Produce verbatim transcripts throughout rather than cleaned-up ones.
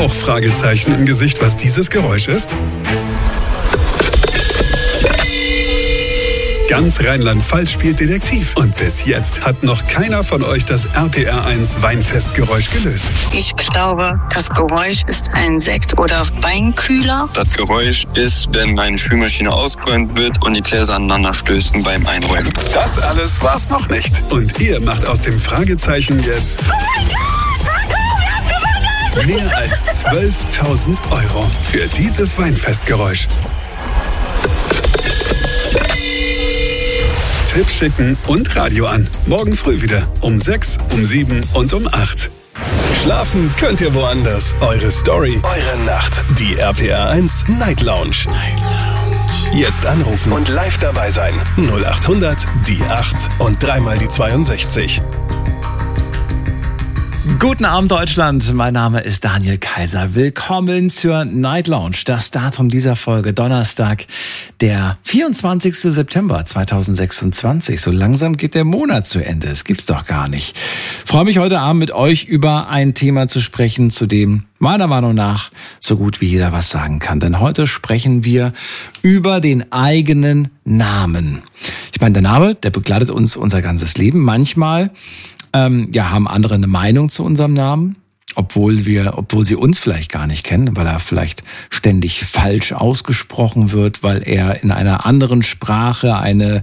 auch Fragezeichen im Gesicht, was dieses Geräusch ist? Ganz Rheinland-Pfalz spielt Detektiv. Und bis jetzt hat noch keiner von euch das R P R eins Weinfestgeräusch gelöst. Ich glaube, das Geräusch ist ein Sekt- oder Weinkühler. Das Geräusch ist, wenn meine Spülmaschine ausgeräumt wird und die Gläser aneinander stößen beim Einräumen. Das alles war's noch nicht. Und ihr macht aus dem Fragezeichen jetzt mehr als zwölftausend Euro für dieses Weinfestgeräusch. Tipp schicken und Radio an. Morgen früh wieder. Um sechs, um sieben und um acht. Schlafen könnt ihr woanders. Eure Story, eure Nacht. Die R P R eins Night Lounge. Night Lounge. Jetzt anrufen und live dabei sein. null acht hundert, die acht und dreimal die zweiundsechzig. Guten Abend Deutschland, mein Name ist Daniel Kaiser. Willkommen zur Night Lounge. Das Datum dieser Folge, Donnerstag, der vierundzwanzigster September zweitausendsechsundzwanzig. So langsam geht der Monat zu Ende, das gibt's doch gar nicht. Ich freue mich heute Abend mit euch über ein Thema zu sprechen, zu dem meiner Meinung nach so gut wie jeder was sagen kann. Denn heute sprechen wir über den eigenen Namen. Ich meine, der Name, der begleitet uns unser ganzes Leben. Manchmal Ähm, ja, haben andere eine Meinung zu unserem Namen, obwohl wir, obwohl sie uns vielleicht gar nicht kennen, weil er vielleicht ständig falsch ausgesprochen wird, weil er in einer anderen Sprache eine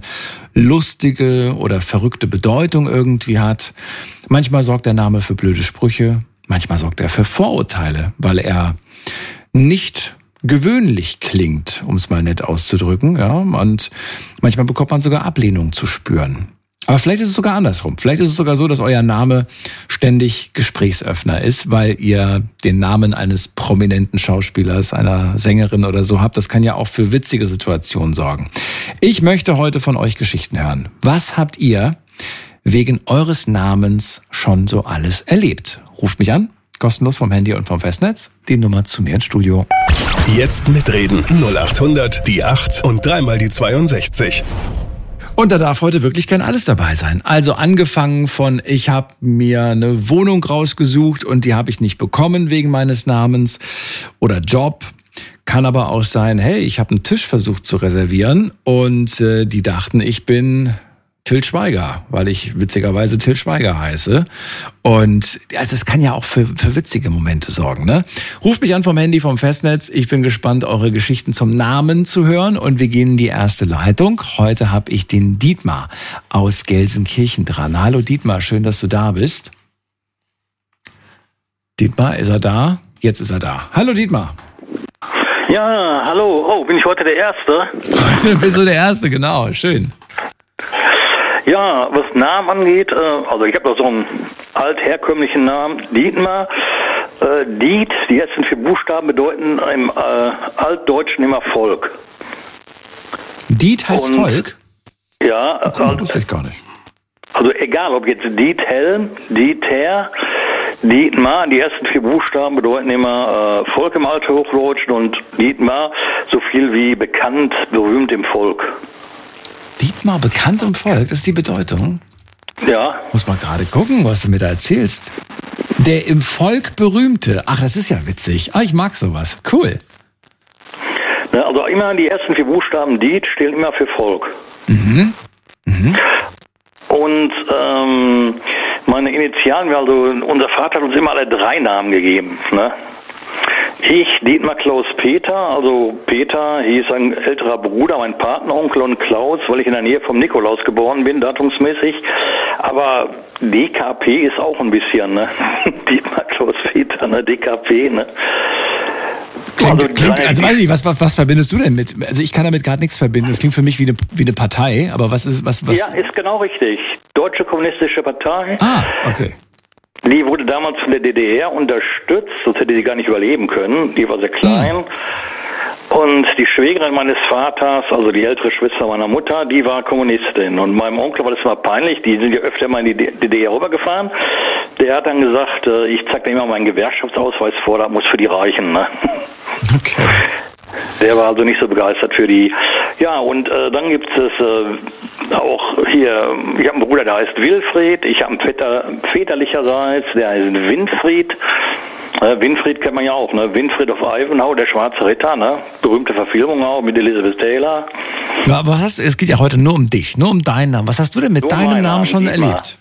lustige oder verrückte Bedeutung irgendwie hat. Manchmal sorgt der Name für blöde Sprüche, manchmal sorgt er für Vorurteile, weil er nicht gewöhnlich klingt, um es mal nett auszudrücken, ja, und manchmal bekommt man sogar Ablehnung zu spüren. Aber vielleicht ist es sogar andersrum. Vielleicht ist es sogar so, dass euer Name ständig Gesprächsöffner ist, weil ihr den Namen eines prominenten Schauspielers, einer Sängerin oder so habt. Das kann ja auch für witzige Situationen sorgen. Ich möchte heute von euch Geschichten hören. Was habt ihr wegen eures Namens schon so alles erlebt? Ruft mich an, kostenlos vom Handy und vom Festnetz. Die Nummer zu mir ins Studio. Jetzt mitreden. null acht hundert, die acht und dreimal die zweiundsechzig. Und da darf heute wirklich kein alles dabei sein. Also angefangen von, ich habe mir eine Wohnung rausgesucht und die habe ich nicht bekommen wegen meines Namens oder Job. Kann aber auch sein, hey, ich habe einen Tisch versucht zu reservieren und äh, die dachten, ich bin Till Schweiger, weil ich witzigerweise Till Schweiger heiße. Und also es kann ja auch für, für witzige Momente sorgen, ne? Ruft mich an vom Handy, vom Festnetz. Ich bin gespannt, eure Geschichten zum Namen zu hören. Und wir gehen in die erste Leitung. Heute habe ich den Dietmar aus Gelsenkirchen dran. Hallo Dietmar, schön, dass du da bist. Dietmar, ist er da? Jetzt ist er da. Hallo Dietmar. Ja, hallo. Oh, bin ich heute der Erste? Heute bist du der Erste, genau. Schön. Ja, was Namen angeht, äh, also ich habe da so einen altherkömmlichen Namen, Dietmar. Äh, Diet, die ersten vier Buchstaben bedeuten im äh, Altdeutschen immer Volk. Diet heißt Und, Volk? Ja. Oh, cool, also, das weiß ich gar nicht. Also egal, ob jetzt Diethelm, Dieter, Dietmar, die ersten vier Buchstaben bedeuten immer äh, Volk im Althochdeutschen und Dietmar so viel wie bekannt, berühmt im Volk. Dietmar, bekannt im Volk, das ist die Bedeutung? Ja. Muss mal gerade gucken, was du mir da erzählst. Der im Volk Berühmte. Ach, das ist ja witzig. Ah, ich mag sowas. Cool. Also immer die ersten vier Buchstaben Diet stehen immer für Volk. Mhm. Mhm. Und ähm, meine Initialen, also unser Vater hat uns immer alle drei Namen gegeben, ne? Ich, Dietmar Klaus Peter, also Peter hieß ein älterer Bruder, mein Patenonkel, und Klaus, weil ich in der Nähe vom Nikolaus geboren bin, datumsmäßig. Aber D K P ist auch ein bisschen, ne? Dietmar Klaus Peter, ne? D K P, ne? Klingt, also, klingt, also weiß ich nicht, was, was, was verbindest du denn mit? Also ich kann damit gerade nichts verbinden. Das klingt für mich wie eine, wie eine Partei, aber was ist, was, was? Ja, ist genau richtig. Deutsche Kommunistische Partei. Ah, okay. Die wurde damals von der D D R unterstützt, sonst hätte sie gar nicht überleben können. Die war sehr klein. Hm. Und die Schwägerin meines Vaters, also die ältere Schwester meiner Mutter, die war Kommunistin. Und meinem Onkel war das immer peinlich, die sind ja öfter mal in die D D R rübergefahren. Der hat dann gesagt, ich zeig dir immer meinen Gewerkschaftsausweis vor, das muss für die Reichen, ne? Okay. Der war also nicht so begeistert für die. Ja, und äh, dann gibt es äh, auch hier, ich habe einen Bruder, der heißt Wilfried, ich habe einen Vetter, väterlicherseits, der heißt Winfried. Ne, Winfried kennt man ja auch, ne? Winfried of Ivanhoe, der schwarze Ritter, ne? Berühmte Verfilmung auch mit Elizabeth Taylor. Ja, aber was, es geht ja heute nur um dich, nur um deinen Namen. Was hast du denn mit nur deinem Namen schon Dietmar. erlebt?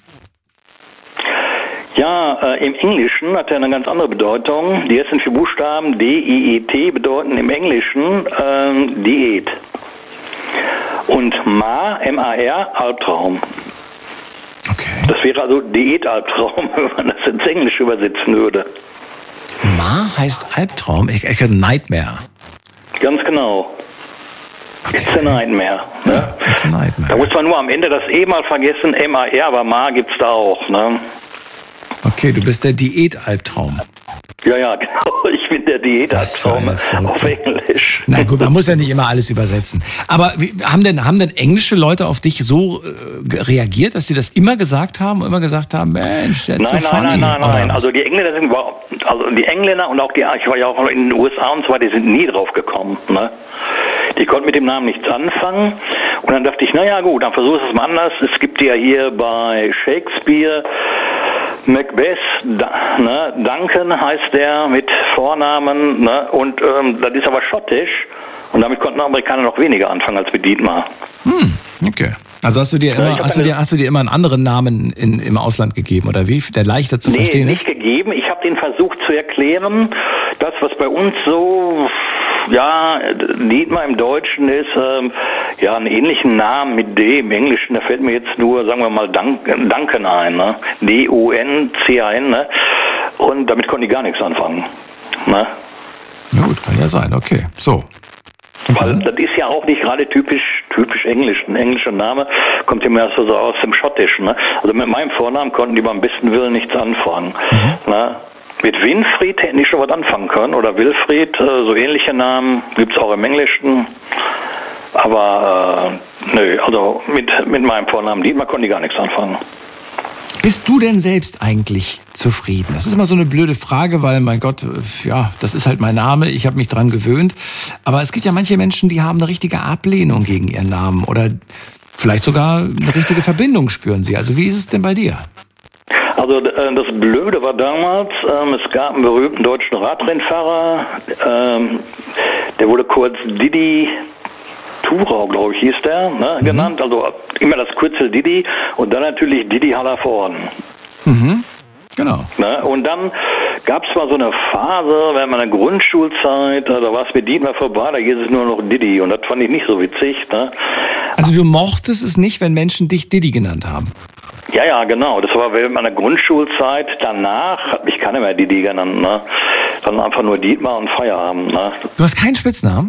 Ja, äh, im Englischen hat er eine ganz andere Bedeutung. Die ersten vier Buchstaben D I E T bedeuten im Englischen ähm, Diät. Und Ma, M A R, Albtraum. Okay. Das wäre also Diät-Albtraum, wenn man das ins Englische übersetzen würde. Ma heißt Albtraum? Ich, ich Nightmare. Ganz genau. Okay. It's a Nightmare. Ne? Ja, it's a Nightmare. Da muss man nur am Ende das E mal vergessen, M A R, aber Ma gibt's da auch. Ne? Okay, du bist der Diät-Albtraum. Ja, ja, genau. Ich bin der Diät-Albtraum auf Englisch. Na gut, man muss ja nicht immer alles übersetzen. Aber wie, haben denn haben denn englische Leute auf dich so äh, reagiert, dass sie das immer gesagt haben, immer gesagt haben, Mensch, der ist so funny? Nein, nein, nein, nein. Also die Engländer sind, also die Engländer und auch die, ich war ja auch in den U S A und so weiter, die sind nie drauf gekommen. Ne? Die konnten mit dem Namen nichts anfangen. Und dann dachte ich, naja gut, dann versuch es mal anders. Es gibt ja hier bei Shakespeare Macbeth, da, ne, Duncan heißt der mit Vornamen, ne, und ähm, das ist aber schottisch und damit konnten Amerikaner noch weniger anfangen als mit Dietmar. Hm, okay. Also hast du dir immer, ja, hast du dir, hast du dir immer einen anderen Namen in, im Ausland gegeben oder wie, der leichter zu nee, verstehen ist? Nee, nicht gegeben. Ich habe den versucht zu erklären, das was bei uns so, ja, Dietmar im Deutschen ist, ähm, ja, einen ähnlichen Namen mit D im Englischen, da fällt mir jetzt nur, sagen wir mal, Duncan, Duncan ein, ne? D U N C A N, ne? Und damit konnten die gar nichts anfangen, ne? Ja gut, kann ja sein, okay. So. Weil das ist ja auch nicht gerade typisch typisch englisch. Ein englischer Name kommt ja mehr so aus dem Schottischen. Ne? Also mit meinem Vornamen konnten die beim besten Willen nichts anfangen. Mhm. Ne? Mit Winfried hätten die schon was anfangen können. Oder Wilfried, so ähnliche Namen gibt es auch im Englischen. Aber äh, nö, also mit, mit meinem Vornamen Dietmar konnten die gar nichts anfangen. Bist du denn selbst eigentlich zufrieden? Das ist immer so eine blöde Frage, weil, mein Gott, ja, das ist halt mein Name, ich habe mich dran gewöhnt. Aber es gibt ja manche Menschen, die haben eine richtige Ablehnung gegen ihren Namen oder vielleicht sogar eine richtige Verbindung spüren sie. Also wie ist es denn bei dir? Also das Blöde war damals, ähm, es gab einen berühmten deutschen Radrennfahrer, ähm, der wurde kurz Didi Thurau, glaube ich, hieß der, ne, mhm. genannt, also immer das Kürzel Didi und dann natürlich Didi Hallervorden. Mhm. Genau. Ne, und dann gab es mal so eine Phase, während meiner Grundschulzeit, da war es mit Dietmar vorbei, da hieß es nur noch Didi und das fand ich nicht so witzig. Ne. Also du mochtest es nicht, wenn Menschen dich Didi genannt haben? Ja, ja, genau. Das war während meiner Grundschulzeit. Danach hat mich keiner mehr Didi genannt. Ne. Dann einfach nur Dietmar und Feierabend. Ne. Du hast keinen Spitznamen?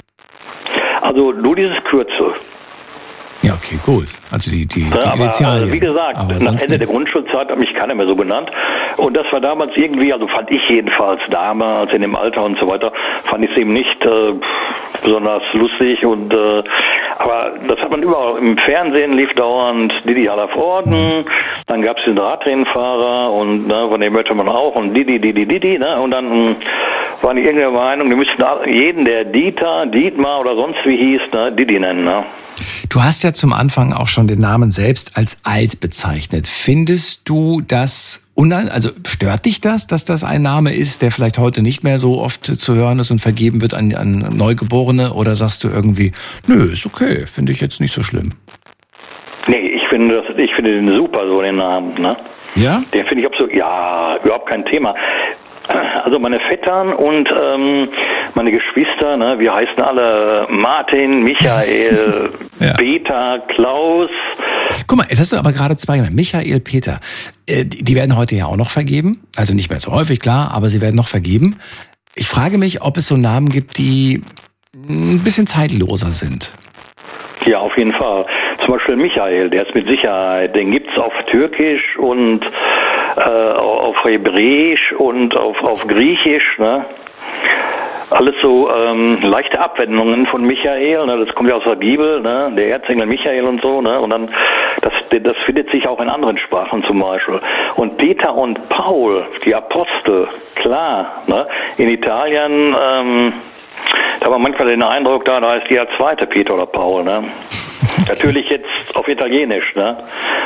Also nur dieses Kürzel. Ja, okay, gut. Also die, die, die ja, aber, Initialien. Also wie gesagt, aber nach Ende nichts. der Grundschulzeit hat mich keiner mehr so genannt. Und das war damals irgendwie, also fand ich jedenfalls damals in dem Alter und so weiter, fand ich es eben nicht äh, besonders lustig. Und äh, aber das hat man überall. Im Fernsehen lief dauernd Didi Hallervorden, mhm. dann gab es den Radrennfahrer und ne, von dem hörte man auch und Didi, Didi, Didi. Ne, und dann mh, waren die irgendeiner Meinung, die müssten jeden, der Dieter, Dietmar oder sonst wie hieß, ne, Didi nennen. Ne. Du hast ja zum Anfang auch schon den Namen selbst als alt bezeichnet. Findest du das, unan- also stört dich das, dass das ein Name ist, der vielleicht heute nicht mehr so oft zu hören ist und vergeben wird an, an Neugeborene? Oder sagst du irgendwie, nö, ist okay, finde ich jetzt nicht so schlimm? Nee, ich finde das, ich finde den super, so den Namen, ne? Ja? Den finde ich absolut, ja, überhaupt kein Thema. Also meine Vettern und ähm, meine Geschwister, ne, wir heißen alle Martin, Michael, ja. Peter, Klaus. Guck mal, jetzt hast du aber gerade zwei genannt. Michael, Peter. Äh, die, die werden heute ja auch noch vergeben. Also nicht mehr so häufig, klar, aber sie werden noch vergeben. Ich frage mich, ob es so Namen gibt, die ein bisschen zeitloser sind. Ja, auf jeden Fall. Zum Beispiel Michael, der ist mit Sicherheit, den gibt's auf Türkisch und äh, auf Hebräisch und auf, auf Griechisch, ne? Alles so ähm, leichte Abwendungen von Michael, ne? Das kommt ja aus der Bibel, ne? Der Erzengel Michael und so, ne? Und dann, das, das findet sich auch in anderen Sprachen zum Beispiel. Und Peter und Paul, die Apostel, klar, ne? In Italien, ähm, da hat man manchmal den Eindruck, da, da ist der zweite Peter oder Paul, ne? Natürlich jetzt auf Italienisch, ne?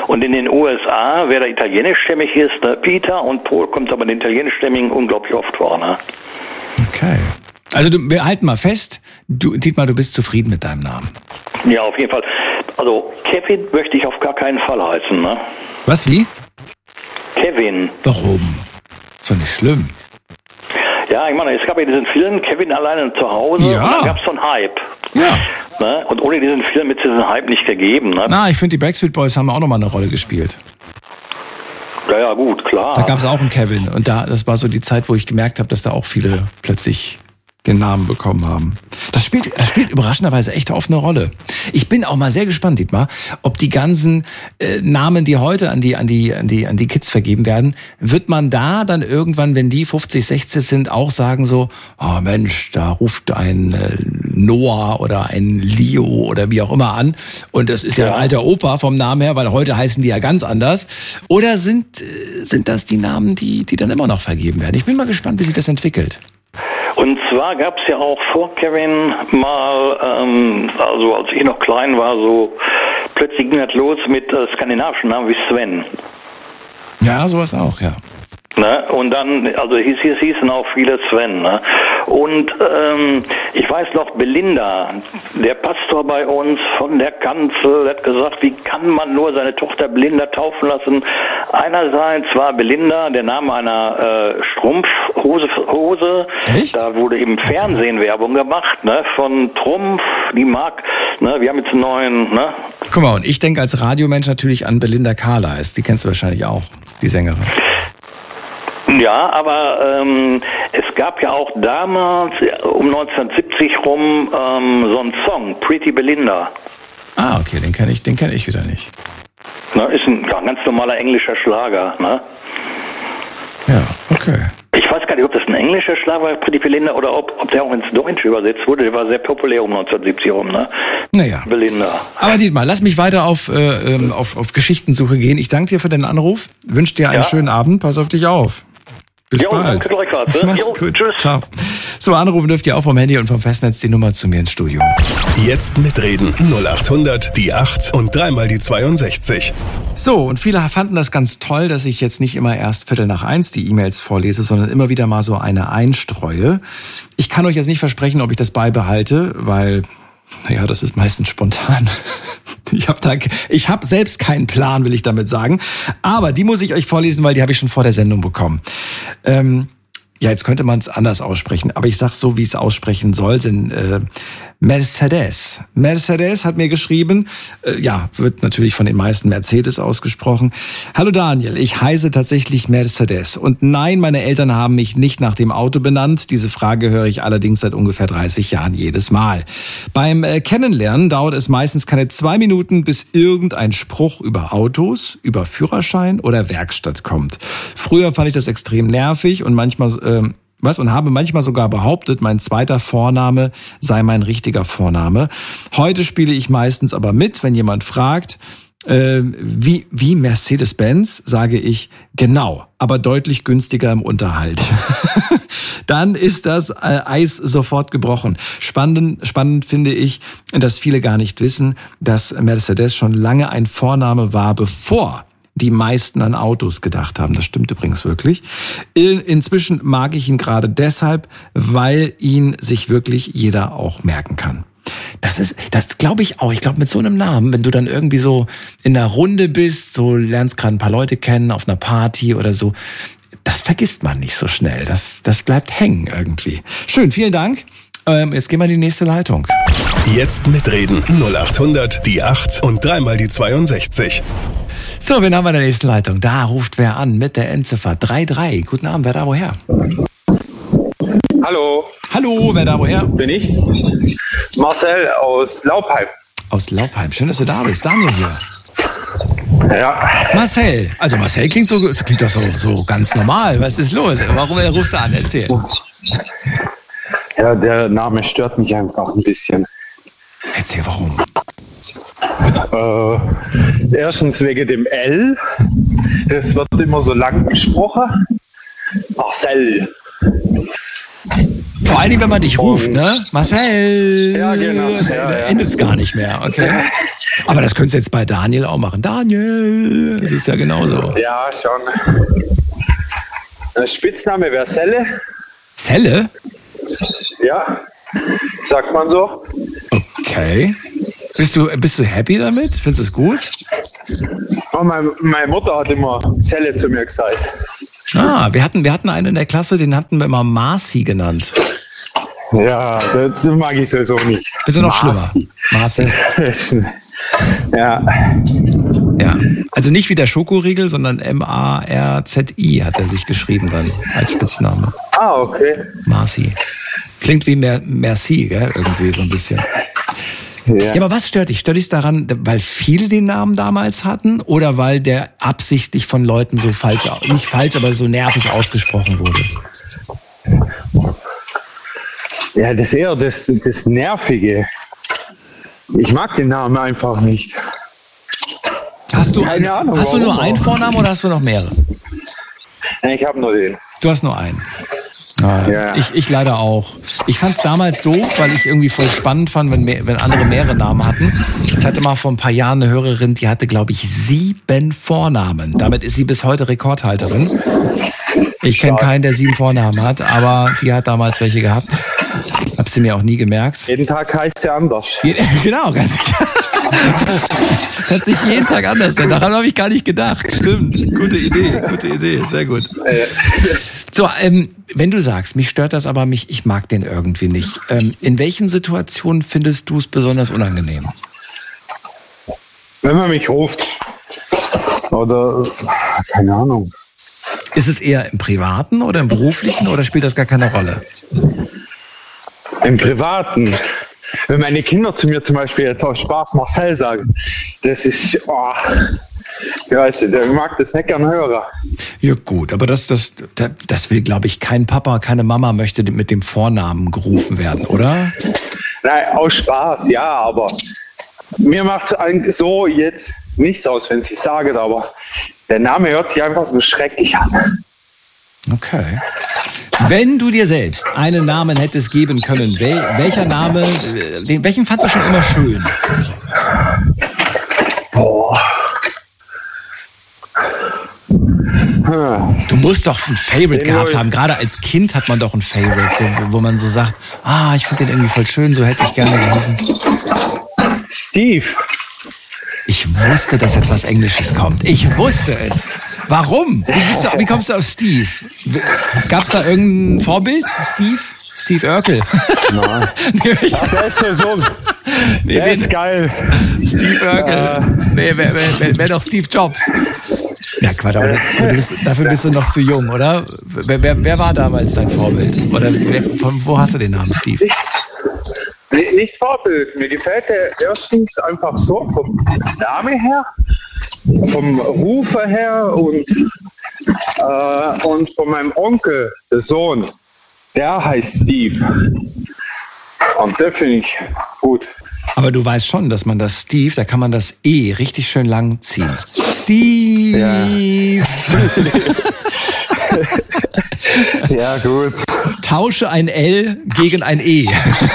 Und in den U S A, wer da italienischstämmig ist, ne, Peter, und Paul kommt aber den italienischstämmigen unglaublich oft vor. Ne? Okay. Also du, wir halten mal fest, du, Dietmar, du bist zufrieden mit deinem Namen. Ja, auf jeden Fall. Also Kevin möchte ich auf gar keinen Fall heißen. Ne? Was, wie? Kevin. Warum? Ist doch nicht schlimm. Ja, ich meine, es gab ja diesen Film Kevin alleine zu Hause, ja. Und dann gab es so einen Hype. Ja. Ne? Und ohne diesen Film hätte es diesen Hype nicht gegeben. Ne? Na, ich finde, die Backstreet Boys haben auch nochmal eine Rolle gespielt. Ja, ja, gut, klar. Da gab es auch einen Kevin. Und da, das war so die Zeit, wo ich gemerkt habe, dass da auch viele plötzlich den Namen bekommen haben. Das spielt, das spielt überraschenderweise echt oft eine Rolle. Ich bin auch mal sehr gespannt, Dietmar, ob die ganzen äh, Namen, die heute an die, an die, an die, an die Kids vergeben werden, wird man da dann irgendwann, wenn die fünfzig, sechzig sind, auch sagen so, oh Mensch, da ruft ein äh, Noah oder ein Leo oder wie auch immer an und das ist ja, ja ein alter Opa vom Namen her, weil heute heißen die ja ganz anders. Oder sind, äh, sind das die Namen, die, die dann immer noch vergeben werden? Ich bin mal gespannt, wie sich das entwickelt. Und zwar gab es ja auch vor Kevin mal, ähm, also als ich noch klein war, so plötzlich ging das los mit äh, skandinavischen Namen wie Sven. Ja, sowas auch, ja. Ne? Und dann, also hieß, hieß, hießen auch viele Sven. Ne? Und ähm, ich weiß noch, Belinda, der Pastor bei uns von der Kanzel, hat gesagt, wie kann man nur seine Tochter Belinda taufen lassen? Einerseits war Belinda der Name einer äh, Strumpfhose. Hose. Echt? Da wurde im Fernsehen Werbung gemacht, ne? Von Trumpf, die mag, ne? Wir haben jetzt einen neuen, ne? Guck mal, und ich denke als Radiomensch natürlich an Belinda Carlisle. Die kennst du wahrscheinlich auch, die Sängerin. Ja, aber ähm, es gab ja auch damals, um neunzehnhundertsiebzig rum, ähm, so einen Song, Pretty Belinda. Ah, okay, den kenne ich, den kenne ich wieder nicht. Na, ist ein ja, ganz normaler englischer Schlager, ne? Ja, okay. Ich weiß gar nicht, ob das ein englischer Schlager war, Pretty Belinda, oder ob, ob der auch ins Deutsche übersetzt wurde. Der war sehr populär um neunzehnhundertsiebzig rum, ne? Naja. Belinda. Aber Dietmar, lass mich weiter auf, äh, auf, auf Geschichtensuche gehen. Ich danke dir für den Anruf, wünsche dir einen ja. schönen Abend, pass auf dich auf. Bis jo, bald. Danke gleichfalls. Ne? Mach's Jo, gut. Tschüss. Ciao. So, anrufen dürft ihr auch vom Handy und vom Festnetz die Nummer zu mir ins Studio. Jetzt mitreden. null acht hundert, die acht und dreimal die zweiundsechzig. So, und viele fanden das ganz toll, dass ich jetzt nicht immer erst Viertel nach eins die E-Mails vorlese, sondern immer wieder mal so eine einstreue. Ich kann euch jetzt nicht versprechen, ob ich das beibehalte, weil, naja, das ist meistens spontan. Ich habe da, ich habe selbst keinen Plan, will ich damit sagen. Aber die muss ich euch vorlesen, weil die habe ich schon vor der Sendung bekommen. Ähm, ja, jetzt könnte man es anders aussprechen, aber ich sag so, wie es aussprechen soll, sind äh, Mercedes. Mercedes hat mir geschrieben, äh, ja, wird natürlich von den meisten Mercedes ausgesprochen. Hallo Daniel, ich heiße tatsächlich Mercedes. Und nein, meine Eltern haben mich nicht nach dem Auto benannt. Diese Frage höre ich allerdings seit ungefähr dreißig Jahren jedes Mal. Beim äh, Kennenlernen dauert es meistens keine zwei Minuten, bis irgendein Spruch über Autos, über Führerschein oder Werkstatt kommt. Früher fand ich das extrem nervig und manchmal äh, Was? Und habe manchmal sogar behauptet, mein zweiter Vorname sei mein richtiger Vorname. Heute spiele ich meistens aber mit, wenn jemand fragt, äh, wie, wie Mercedes-Benz, sage ich, genau, aber deutlich günstiger im Unterhalt. Dann ist das äh, Eis sofort gebrochen. Spannend, spannend finde ich, dass viele gar nicht wissen, dass Mercedes schon lange ein Vorname war, bevor die meisten an Autos gedacht haben. Das stimmt übrigens wirklich. Inzwischen mag ich ihn gerade deshalb, weil ihn sich wirklich jeder auch merken kann. Das ist, das glaube ich auch. Ich glaube, mit so einem Namen, wenn du dann irgendwie so in der Runde bist, so lernst gerade ein paar Leute kennen auf einer Party oder so, das vergisst man nicht so schnell. Das, das bleibt hängen irgendwie. Schön, vielen Dank. Ähm, jetzt gehen wir in die nächste Leitung. Jetzt mitreden. null acht hundert, die acht und dreimal die zweiundsechzig. So, wen haben wir in der nächsten Leitung? Da ruft wer an mit der Endziffer drei drei. Guten Abend, wer da woher? Hallo. Hallo, wer da woher? Bin ich? Marcel aus Laubheim. Aus Laubheim, schön, dass du da bist. Daniel hier. Ja. Marcel, also Marcel klingt so, klingt doch so, so ganz normal. Was ist los? Warum rufst du an? Erzähl. Ja, der Name stört mich einfach ein bisschen. Erzähl, warum? Äh, erstens wegen dem L. Es wird immer so lang gesprochen. Marcel. Vor allem, wenn man dich ruft, ne? Marcel. Ja, genau. Das Ja, ja. endet es gar nicht mehr, okay? Aber das könntest du jetzt bei Daniel auch machen. Daniel, das ist ja genauso. Ja, schon. Der Spitzname wäre Selle. Selle? Ja, sagt man so. Okay. Bist du, bist du happy damit? Findest du es gut? Oh, mein, meine Mutter hat immer Selle zu mir gesagt. Ah, wir hatten, wir hatten einen in der Klasse, den hatten wir immer Marci genannt. Ja, das mag ich sowieso nicht. Bist du noch Marci. schlimmer? Marci. Ja. Ja. Also nicht wie der Schokoriegel, sondern M A R Z I hat er sich geschrieben dann als Spitzname. Ah, okay. Marci. Klingt wie Mer- Merci, gell? Irgendwie so ein bisschen. Ja. Ja, aber was stört dich? Stört dich daran, weil viele den Namen damals hatten oder weil der absichtlich von Leuten so falsch, nicht falsch, aber so nervig ausgesprochen wurde? Ja, das ist eher das, das Nervige. Ich mag den Namen einfach nicht. Hast du, Keine Ahnung, hast du nur warum einen auch. Vornamen oder hast du noch mehrere? Ich habe nur den. Du hast nur einen. Ah, Ja. ich, ich leider auch. Ich fand es damals doof, weil ich irgendwie voll spannend fand, wenn, mehr, wenn andere mehrere Namen hatten. Ich hatte mal vor ein paar Jahren eine Hörerin, die hatte, glaube ich, sieben Vornamen. Damit ist sie bis heute Rekordhalterin. Ich kenne keinen, der sieben Vornamen hat, aber die hat damals welche gehabt. Hab sie mir auch nie gemerkt. Jeden Tag heißt er anders. Je- Genau, ganz klar. Hat sich jeden Tag anders sein. Daran habe ich gar nicht gedacht. Stimmt. Gute Idee, gute Idee. Sehr gut. So, ähm, wenn du sagst, mich stört das aber, mich, ich mag den irgendwie nicht. Ähm, in welchen Situationen findest du es besonders unangenehm? Wenn man mich ruft. Oder, keine Ahnung. Ist es eher im Privaten oder im Beruflichen oder spielt das gar keine Rolle? Im Privaten. Wenn meine Kinder zu mir zum Beispiel jetzt aus Spaß Marcel sagen, das ist, oh, ich weiß nicht, der mag das nicht gern hören. Ja gut, aber das, das, das will, glaube ich, kein Papa, keine Mama möchte mit dem Vornamen gerufen werden, oder? Nein, aus Spaß, ja, aber mir macht es eigentlich so jetzt nichts aus, wenn sie sagen, aber der Name hört sich einfach so schrecklich an. Okay. Wenn du dir selbst einen Namen hättest geben können, wel, welcher Name, äh, den, welchen fandst du schon immer schön? Boah. Hm. Du musst doch ein Favorite Den gehabt wohl- haben. Gerade als Kind hat man doch ein Favorite, so, wo man so sagt, ah, ich finde den irgendwie voll schön, so hätte ich gerne geheißen. Steve. Ich wusste, dass jetzt was Englisches kommt. Ich wusste es. Warum? Wie, bist du, wie kommst du auf Steve? Gab es da irgendein Vorbild? Steve? Steve Urkel? Nein. Nee, Ach, der ist ja so. nee, Der nee, ist geil. Steve Urkel. Nee, wer, wer, wer, wer doch Steve Jobs? Ja, Quatsch, aber du bist, dafür bist du noch zu jung, oder? Wer, wer, wer war damals dein Vorbild? Oder wer, von wo hast du den Namen Steve? Nee, nicht Vorbild. Mir gefällt der erstens einfach so vom Namen her, vom Rufe her und, äh, und von meinem Onkel, der Sohn. Der heißt Steve. Und der finde ich gut. Aber du weißt schon, dass man das Steve, da kann man das E richtig schön lang ziehen. Steve! Ja. Ja, gut. Tausche ein L gegen ein E.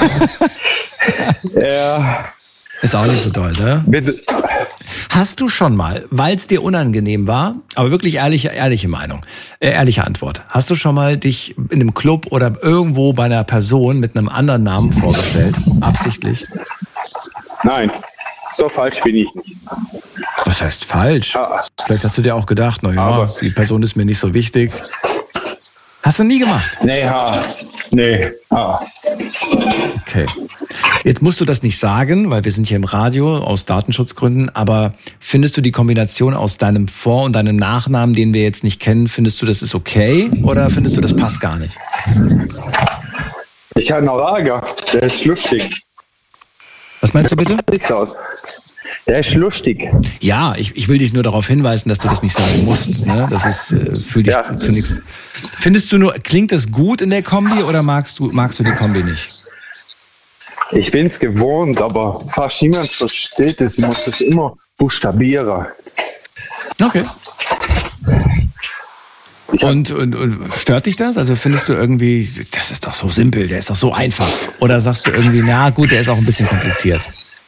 Ja. Ist auch nicht so doll, ne? Bitte. Hast du schon mal, weil es dir unangenehm war, aber wirklich ehrliche, ehrliche Meinung, äh, ehrliche Antwort, hast du schon mal dich in einem Club oder irgendwo bei einer Person mit einem anderen Namen vorgestellt? Absichtlich? Nein, so falsch bin ich nicht. Was heißt falsch? Ah. Vielleicht hast du dir auch gedacht, na ja, Aber- die Person ist mir nicht so wichtig. Hast du nie gemacht? Nee, ha. Nee, ha. Okay. Jetzt musst du das nicht sagen, weil wir sind hier im Radio aus Datenschutzgründen, aber findest du die Kombination aus deinem Vor- und deinem Nachnamen, den wir jetzt nicht kennen, findest du, das ist okay oder findest du, das passt gar nicht? Ich habe noch Lager. Der ist lustig. Was meinst du bitte? Nichts aus. Der ist lustig. Ja, ich, ich will dich nur darauf hinweisen, dass du das nicht sagen musst. Ne? Das ist äh, für dich Ja, zu nichts. Findest du nur, klingt das gut in der Kombi oder magst du, magst du die Kombi nicht? Ich bin es gewohnt, aber fast niemand versteht es. Ich muss das immer buchstabieren. Okay. Und, und, und stört dich das? Also findest du irgendwie, das ist doch so simpel, der ist doch so einfach. Oder sagst du irgendwie, na gut, der ist auch ein bisschen kompliziert?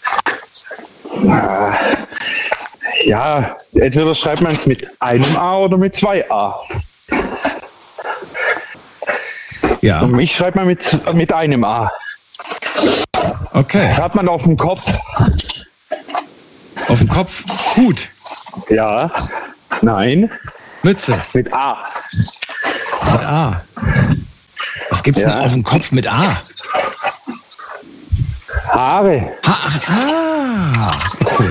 Ja, entweder schreibt man es mit einem A oder mit zwei A. Ja. Und mich schreibt man mit, mit einem A. Okay. Hat man auf dem Kopf. Auf dem Kopf? Hut. Ja. Nein. Mütze. Mit A. Mit A. Was gibt's Ja. denn auf dem Kopf mit A? Haare. Ha, ach, ah. Okay.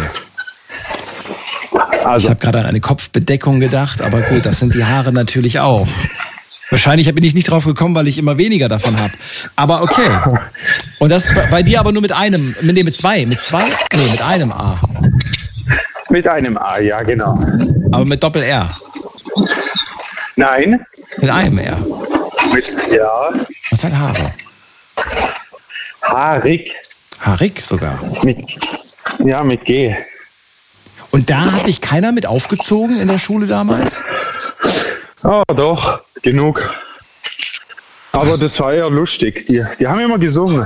Ich Also, habe gerade an eine Kopfbedeckung gedacht, aber gut, das sind die Haare natürlich auch. Wahrscheinlich bin ich nicht drauf gekommen, weil ich immer weniger davon habe. Aber okay. Und das bei, bei dir aber nur mit einem, nee, mit zwei, mit zwei? Nee, mit einem A. mit einem A, ja, genau. Aber mit Doppel-R. Nein. Mit einem R. Mit, ja. Was hat Haare? Haarig. Haarig sogar. Mit, ja, mit G. Und da hat dich keiner mit aufgezogen in der Schule damals? Oh, doch, genug. Aber das war ja lustig. Die, die haben immer gesungen.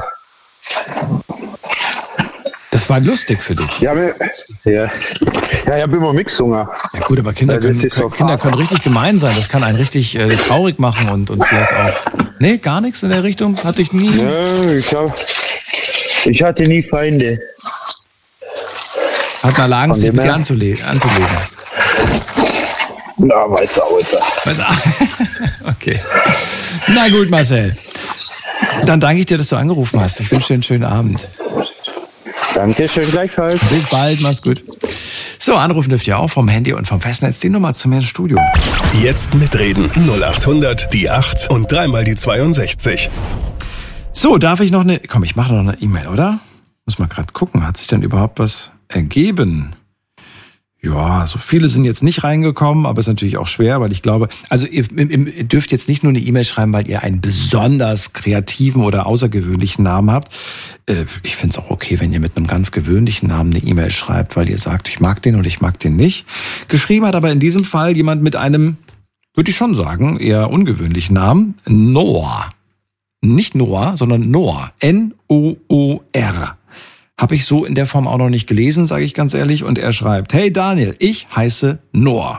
Das war lustig für dich. Ja, wir- ja, ja ich habe immer mitgesungen. Ja gut, aber Kinder Ja, können, das ist so Kinder fast. können richtig gemein sein. Das kann einen richtig äh, traurig machen und, und vielleicht auch... Nee, gar nichts in der Richtung? Hatte ich nie... Ja, ich, hab, ich hatte nie Feinde. Hat mal Angst, Von sich dem mit dir her? anzule anzulegen. Na, weiß auch nicht. Weißt du? Okay. Na gut, Marcel. Dann danke ich dir, dass du angerufen hast. Ich wünsche dir einen schönen Abend. Danke schön, gleichfalls. Bis bald, mach's gut. So, anrufen dürft ihr auch vom Handy und vom Festnetz. Die Nummer zu mir ins Studio. Jetzt mitreden. null acht hundert, die acht und dreimal die zweiundsechzig. So, darf ich noch eine... Komm, ich mache noch eine E-Mail, oder? Muss mal gerade gucken. Hat sich denn überhaupt was ergeben? Ja, so viele sind jetzt nicht reingekommen, aber ist natürlich auch schwer, weil ich glaube, also ihr, ihr dürft jetzt nicht nur eine E-Mail schreiben, weil ihr einen besonders kreativen oder außergewöhnlichen Namen habt. Ich finde es auch okay, wenn ihr mit einem ganz gewöhnlichen Namen eine E-Mail schreibt, weil ihr sagt, ich mag den oder ich mag den nicht. Geschrieben hat aber in diesem Fall jemand mit einem, würde ich schon sagen, eher ungewöhnlichen Namen, Noah. Nicht Noah, sondern Noah. N O O R. Habe ich so in der Form auch noch nicht gelesen, sage ich ganz ehrlich. Und er schreibt, hey Daniel, ich heiße Noah.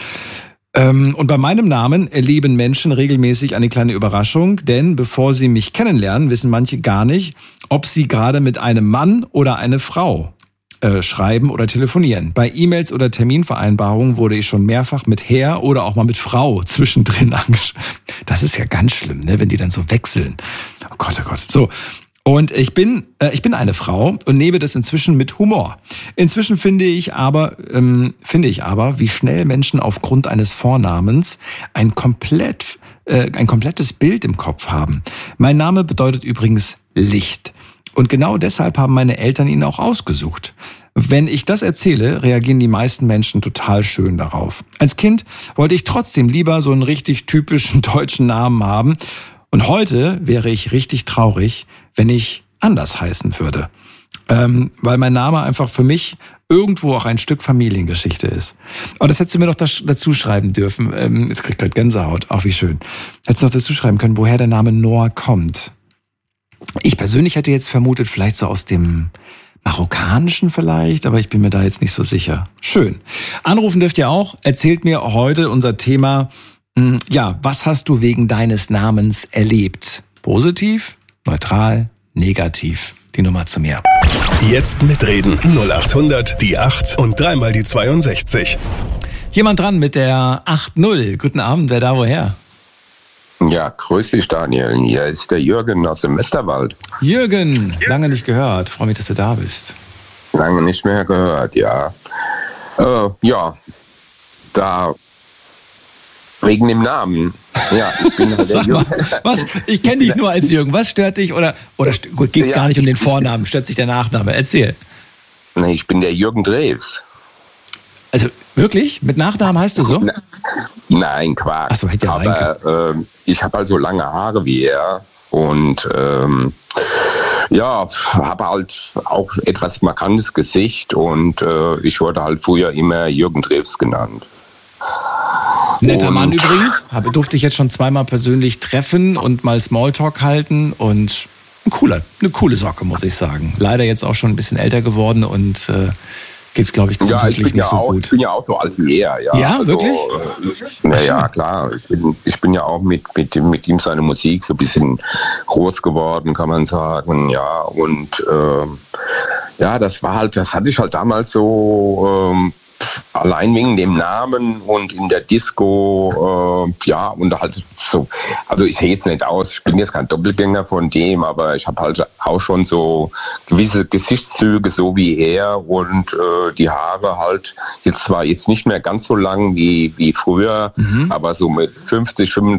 Ähm, und bei meinem Namen erleben Menschen regelmäßig eine kleine Überraschung, denn bevor sie mich kennenlernen, wissen manche gar nicht, ob sie gerade mit einem Mann oder eine Frau äh, schreiben oder telefonieren. Bei E-Mails oder Terminvereinbarungen wurde ich schon mehrfach mit Herr oder auch mal mit Frau zwischendrin angeschrieben. Das ist ja ganz schlimm, ne, wenn die dann so wechseln. Oh Gott, oh Gott. So. Und ich bin, äh, ich bin eine Frau und nehme das inzwischen mit Humor. Inzwischen finde ich aber, ähm, finde ich aber, wie schnell Menschen aufgrund eines Vornamens ein komplett, äh, ein komplettes Bild im Kopf haben. Mein Name bedeutet übrigens Licht. Und genau deshalb haben meine Eltern ihn auch ausgesucht. Wenn ich das erzähle, reagieren die meisten Menschen total schön darauf. Als Kind wollte ich trotzdem lieber so einen richtig typischen deutschen Namen haben. Und heute wäre ich richtig traurig, wenn ich anders heißen würde. Ähm, weil mein Name einfach für mich irgendwo auch ein Stück Familiengeschichte ist. Aber das hättest du mir doch dazu schreiben dürfen. Ähm, jetzt krieg ich gerade Gänsehaut. Auch wie schön. Hättest du noch dazu schreiben können, woher der Name Noah kommt. Ich persönlich hätte jetzt vermutet, vielleicht so aus dem Marokkanischen vielleicht, aber ich bin mir da jetzt nicht so sicher. Schön. Anrufen dürft ihr auch. Erzählt mir heute unser Thema, ja, was hast du wegen deines Namens erlebt? Positiv, neutral, negativ. Die Nummer zu mir. Jetzt mitreden. null acht hundert, die acht und dreimal die zweiundsechzig. Jemand dran mit der acht null. Guten Abend, wer da woher? Ja, grüß dich, Daniel. Hier ist der Jürgen aus dem Westerwald. Jürgen, lange nicht gehört. Freue mich, dass du da bist. Lange nicht mehr gehört, ja. Äh, ja, da wegen dem Namen. Ja, ich bin halt der Sag mal, Jürgen. was? Ich kenne dich nur als Jürgen. Was stört dich? Oder, oder gut, geht's Ja, gar nicht um den ich- Vornamen, stört sich der Nachname? Erzähl. Nee, ich bin der Jürgen Drews. Also wirklich? Mit Nachnamen heißt du so? Na, Nein, Quark. Ach so, hätte ja sein Aber ähm, ich habe halt so lange Haare wie er und ähm, ja, habe halt auch etwas markantes Gesicht und äh, ich wurde halt früher immer Jürgen Drews genannt. Netter und Mann übrigens. Habe, durfte ich jetzt schon zweimal persönlich treffen und mal Smalltalk halten und ein cooler, eine coole Socke, muss ich sagen. Leider jetzt auch schon ein bisschen älter geworden und äh, geht's, glaube ich, gesundheitlich ja, ich bin nicht ja so auch, gut. Ich bin ja auch so alt wie er. Ja, ja also, wirklich? Äh, na ja, klar. Ich bin, ich bin ja auch mit, mit, mit ihm seine Musik so ein bisschen groß geworden, kann man sagen. Ja, und ähm, ja, das war halt, das hatte ich halt damals so ähm, allein wegen dem Namen und in der Disco, äh, ja, und halt so, also ich sehe jetzt nicht aus, ich bin jetzt kein Doppelgänger von dem, aber ich habe halt auch schon so gewisse Gesichtszüge, so wie er und äh, die Haare halt jetzt zwar jetzt nicht mehr ganz so lang wie, wie früher, mhm. aber so mit fünfzig,